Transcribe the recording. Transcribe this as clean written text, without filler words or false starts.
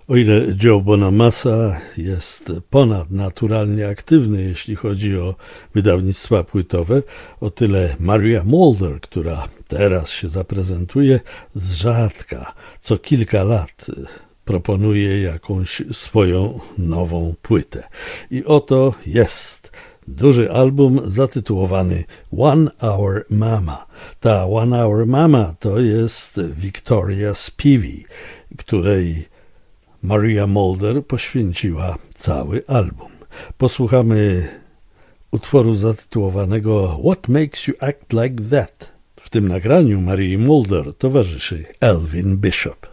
O ile Joe Bonamassa jest ponadnaturalnie aktywny, jeśli chodzi o wydawnictwa płytowe, o tyle Maria Mulder, która teraz się zaprezentuje, z rzadka co kilka lat proponuje jakąś swoją nową płytę. I oto jest duży album zatytułowany One Hour Mama. Ta One Hour Mama to jest Victoria Spivey, której Maria Mulder poświęciła cały album. Posłuchamy utworu zatytułowanego What Makes You Act Like That. W tym nagraniu Marii Mulder towarzyszy Elvin Bishop.